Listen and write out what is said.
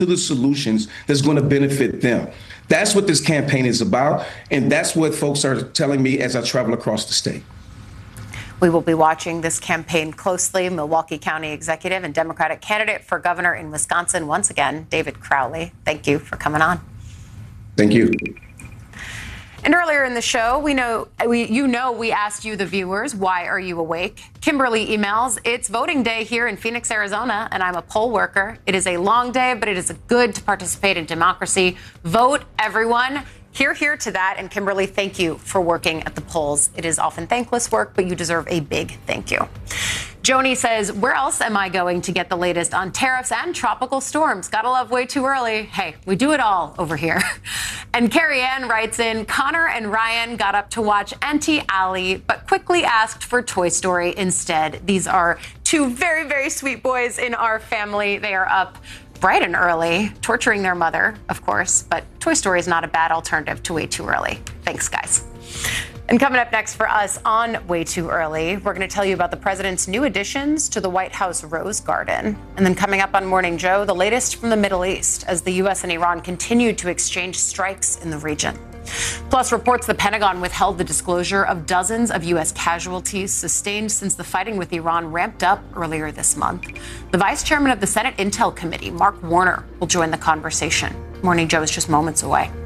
to the solutions that's going to benefit them. That's what this campaign is about, and that's what folks are telling me as I travel across the state. We will be watching this campaign closely. Milwaukee County Executive and Democratic candidate for governor in Wisconsin, once again, David Crowley. Thank you for coming on. Thank you. And earlier in the show, we asked you, the viewers, why are you awake? Kimberly emails, it's voting day here in Phoenix, Arizona, and I'm a poll worker. It is a long day, but it is good to participate in democracy. Vote, everyone. Hear to that. And Kimberly, thank you for working at the polls. It is often thankless work, but you deserve a big thank you. Joni says, where else am I going to get the latest on tariffs and tropical storms? Gotta love way too early. Hey, we do it all over here. And Carrie Ann writes in, Connor and Ryan got up to watch Auntie Allie, but quickly asked for Toy Story instead. These are two very, very sweet boys in our family. They are up bright and early, torturing their mother, of course, but Toy Story is not a bad alternative to Way Too Early. Thanks, guys. And coming up next for us on Way Too Early, we're going to tell you about the president's new additions to the White House Rose Garden. And then coming up on Morning Joe, the latest from the Middle East as the U.S. and Iran continue to exchange strikes in the region. Plus, reports the Pentagon withheld the disclosure of dozens of U.S. casualties sustained since the fighting with Iran ramped up earlier this month. The vice chairman of the Senate Intel Committee, Mark Warner, will join the conversation. Morning Joe is just moments away.